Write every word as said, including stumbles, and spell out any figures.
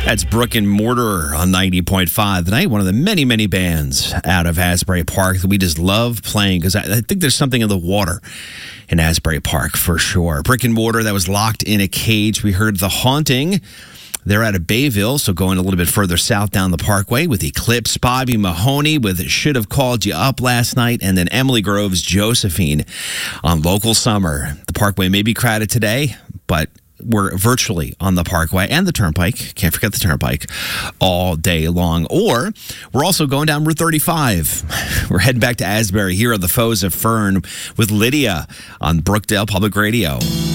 That's Brick and Mortar on ninety point five tonight. One of the many, many bands out of Asbury Park that we just love playing because I, I think there's something in the water in Asbury Park for sure. Brick and Mortar that was locked in a cage. We heard The Haunting. They're out of Bayville, so going a little bit further south down the Parkway with Eclipse. Bobby Mahoney with Should Have Called You Up last night. And then Emily Grove's Josephine on Local Summer. The Parkway may be crowded today, but we're virtually on the Parkway and the Turnpike. Can't forget the Turnpike all day long. Or we're also going down Route thirty-five. We're heading back to Asbury here on the Foes of Fern with Lydia on Brookdale Public Radio.